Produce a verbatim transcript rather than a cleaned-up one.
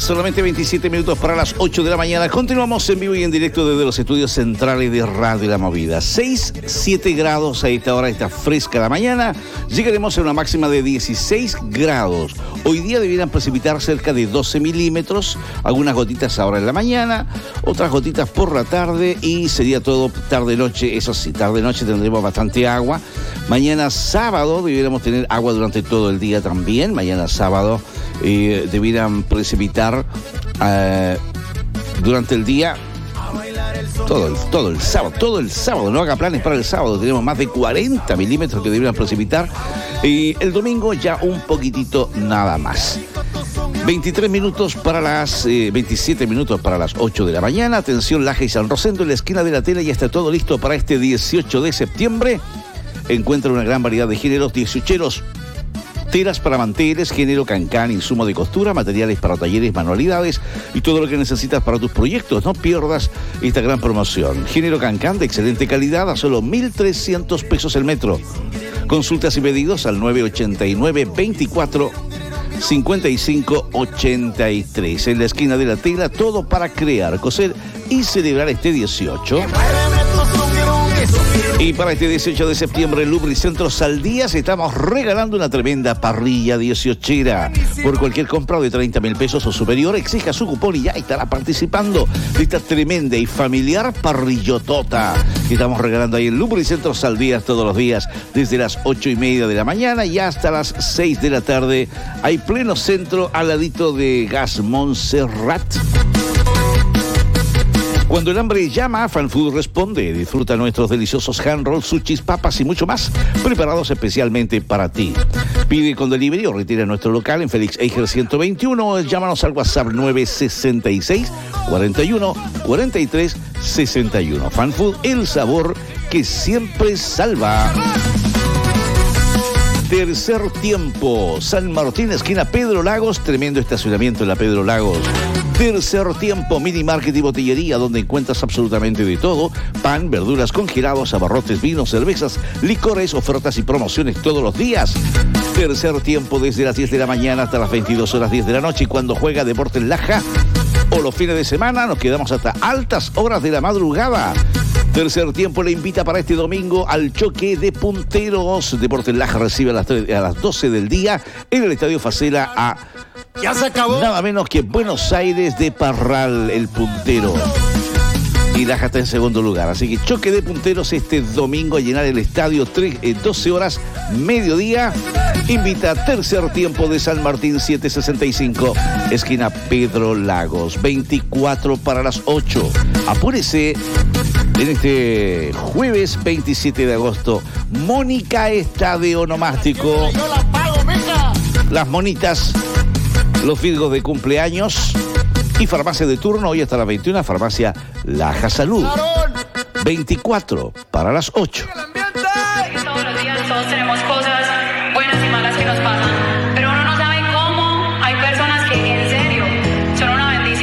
solamente veintisiete minutos para las ocho de la mañana. Continuamos en vivo y en directo desde los estudios centrales de Radio La Movida. seis, siete grados a esta hora, está fresca la mañana. Llegaremos a una máxima de dieciséis grados. Hoy día debieran precipitar cerca de doce milímetros, algunas gotitas ahora en la mañana, otras gotitas por la tarde y sería todo tarde-noche. Eso sí, tarde-noche tendremos bastante agua. Mañana sábado debiéramos tener agua durante todo el día también. Mañana sábado eh, debieran precipitar eh, durante el día todo el, todo el sábado, todo el sábado. No haga planes para el sábado, tenemos más de cuarenta milímetros que deberían precipitar y el domingo ya un poquitito nada más. veintitrés minutos para las eh, veintisiete minutos para las ocho de la mañana. Atención, Laja y San Rosendo, en la esquina de la tela ya está todo listo para este dieciocho de septiembre. Encuentra una gran variedad de géneros dieciocheros. Telas para manteles, género cancán, insumo de costura, materiales para talleres, manualidades y todo lo que necesitas para tus proyectos. No pierdas esta gran promoción. Género cancán de excelente calidad a solo mil trescientos pesos el metro. Consultas y pedidos al nueve ochenta y nueve, veinticuatro, cincuenta y cinco, ochenta y tres. En la esquina de la tela, todo para crear, coser y celebrar este dieciocho. Y para este dieciocho de septiembre, en Lubricentro Saldías estamos regalando una tremenda parrilla dieciochera. Por cualquier compra de treinta mil pesos o superior, exija su cupón y ya estará participando de esta tremenda y familiar parrillotota que estamos regalando ahí en Lubricentro Saldías todos los días, desde las ocho y media de la mañana y hasta las seis de la tarde. Hay pleno centro al ladito de Gas Montserrat. Cuando el hambre llama, Fan Food responde. Disfruta nuestros deliciosos hand rolls, sushis, papas y mucho más, preparados especialmente para ti. Pide con delivery o retira en nuestro local en Félix Eiger ciento veintiuno. Llámanos al WhatsApp nueve sesenta y seis, cuarenta y uno, cuarenta y tres, sesenta y uno. Fan Food, el sabor que siempre salva. Tercer tiempo, San Martín, esquina Pedro Lagos, tremendo estacionamiento en la Pedro Lagos. Tercer tiempo, mini market y botillería, donde encuentras absolutamente de todo: pan, verduras congelados, abarrotes, vinos, cervezas, licores, ofertas y promociones todos los días. Tercer tiempo desde las diez de la mañana hasta las veintidós horas diez de la noche, y cuando juega Deportes Laja o los fines de semana nos quedamos hasta altas horas de la madrugada. Tercer tiempo le invita para este domingo al choque de punteros. Deportes Laja recibe a las, tres, a las doce del día en el Estadio Facela a ya se acabó. Nada menos que Buenos Aires de Parral, el puntero. Y Laja está en segundo lugar. Así que choque de punteros este domingo a llenar el estadio, tres, eh, doce horas, mediodía. Invita a Tercer tiempo de San Martín setecientos sesenta y cinco, esquina Pedro Lagos, veinticuatro para las ocho. Apúrese. En este jueves veintisiete de agosto, Mónica está de onomástico. Yo la pago, venga. Las monitas, los virgos de cumpleaños y farmacia de turno hoy hasta las veintiuna, farmacia Laja Salud. veinticuatro para las ocho. Todos los días todos tenemos cosas buenas y malas que nos pasan.